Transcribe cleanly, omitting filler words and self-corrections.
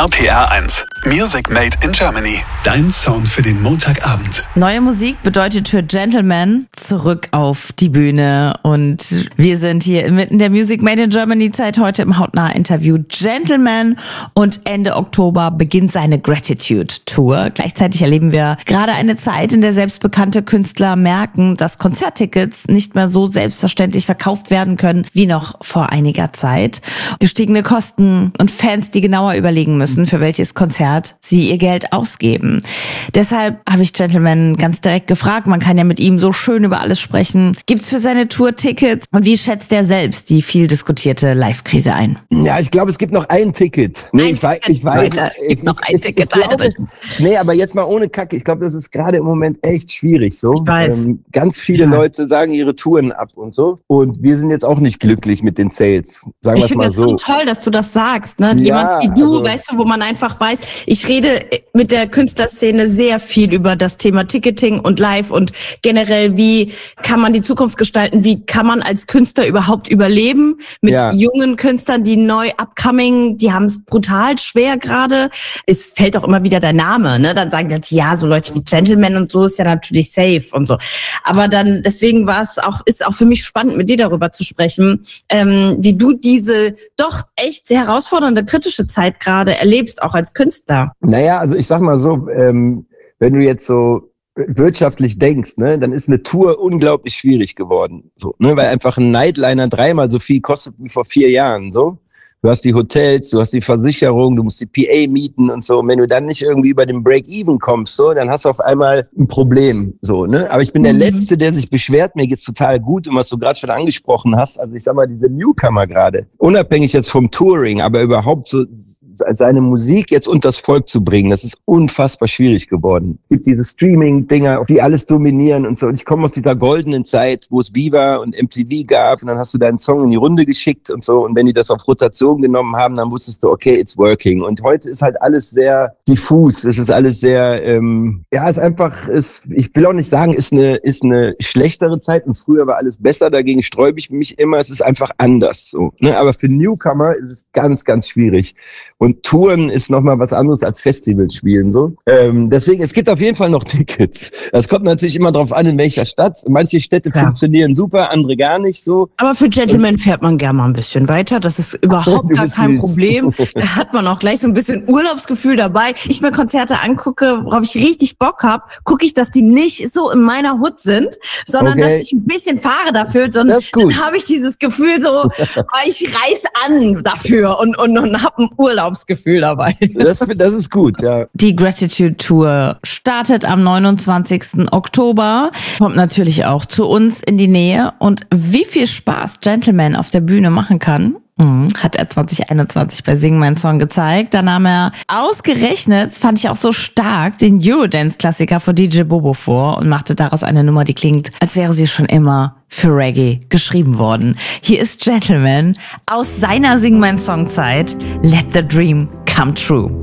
RPR 1. Music Made in Germany. Dein Sound für den Montagabend. Neue Musik bedeutet für Gentleman zurück auf die Bühne. Und wir sind hier inmitten der Music Made in Germany Zeit heute im Hautnah-Interview Gentleman. Und Ende Oktober beginnt seine Gratitude Tour. Gleichzeitig erleben wir gerade eine Zeit, in der selbstbekannte Künstler merken, dass Konzerttickets nicht mehr so selbstverständlich verkauft werden können wie noch vor einiger Zeit. Gestiegene Kosten und Fans, die genauer überlegen müssen, für welches Konzert sie ihr Geld ausgeben. Deshalb habe ich Gentleman ganz direkt gefragt, man kann ja mit ihm so schön über alles sprechen. Gibt's für seine Tour Tickets? Und wie schätzt er selbst die viel diskutierte Live-Krise ein? Ja, ich glaube, es gibt noch ein Ticket. Nee, ich weiß. Es gibt noch ein Ticket. Nee, aber jetzt mal ohne Kacke. Ich glaube, das ist gerade im Moment echt schwierig so. Ich weiß. Ganz viele Leute sagen ihre Touren ab und so. Und wir sind jetzt auch nicht glücklich mit den Sales. Sagen wir es mal so. Ich finde es so toll, dass du das sagst. Ne? Ja, Jemand wie du, weißt du, wo man einfach weiß, ich rede mit der Künstlerszene sehr viel über das Thema Ticketing und Live und generell, wie kann man die Zukunft gestalten, wie kann man als Künstler überhaupt überleben mit jungen Künstlern, die neu upcoming, die haben es brutal schwer gerade. Es fällt auch immer wieder der Name, ne? Dann sagen die, ja, so Leute wie Gentleman und so ist ja natürlich safe und so. Aber dann, deswegen ist auch für mich spannend, mit dir darüber zu sprechen, wie du diese doch echt herausfordernde, kritische Zeit gerade erlebst, auch als Künstler. Naja, also ich sag mal so, wenn du jetzt so wirtschaftlich denkst, ne, dann ist eine Tour unglaublich schwierig geworden, so, ne, weil einfach ein Nightliner 3-mal so viel kostet wie vor 4 Jahren, so. Du hast die Hotels, du hast die Versicherung, du musst die PA mieten und so. Und wenn du dann nicht irgendwie über den Break-Even kommst, so, dann hast du auf einmal ein Problem, so, ne. Aber ich bin der Letzte, der sich beschwert. Mir geht's total gut. Und was du gerade schon angesprochen hast, also ich sag mal, diese Newcomer gerade, unabhängig jetzt vom Touring, aber überhaupt so seine Musik jetzt unters Volk zu bringen, das ist unfassbar schwierig geworden. Es gibt diese Streaming-Dinger, die alles dominieren und so. Und ich komme aus dieser goldenen Zeit, wo es Viva und MTV gab. Und dann hast du deinen Song in die Runde geschickt und so. Und wenn die das auf Rotation genommen haben, dann wusstest du, okay, it's working. Und heute ist halt alles sehr diffus. Es ist alles sehr, ich will auch nicht sagen, ist eine schlechtere Zeit und früher war alles besser. Dagegen sträube ich mich immer. Es ist einfach anders, so, ne? Aber für Newcomer ist es ganz, ganz schwierig. Und Touren ist nochmal was anderes als Festivals spielen, so. Deswegen, es gibt auf jeden Fall noch Tickets. Das kommt natürlich immer drauf an, in welcher Stadt. Manche Städte funktionieren super, andere gar nicht so. Aber für Gentleman fährt man gerne mal ein bisschen weiter. Das ist überhaupt gar kein Problem. Da hat man auch gleich so ein bisschen Urlaubsgefühl dabei. Ich mir Konzerte angucke, worauf ich richtig Bock habe, gucke ich, dass die nicht so in meiner Hut sind, sondern dass ich ein bisschen fahre dafür. Dann habe ich dieses Gefühl so, ich reiß an dafür und habe ein Urlaubsgefühl dabei. Das ist gut, ja. Die Gratitude Tour startet am 29. Oktober, kommt natürlich auch zu uns in die Nähe. Und wie viel Spaß Gentleman auf der Bühne machen kann, hat er 2021 bei Sing Mein Song gezeigt. Da nahm er ausgerechnet, das fand ich auch so stark, den Eurodance-Klassiker von DJ Bobo vor und machte daraus eine Nummer, die klingt, als wäre sie schon immer für Reggae geschrieben worden. Hier ist Gentleman aus seiner Sing Mein Song Zeit. Let the Dream come true.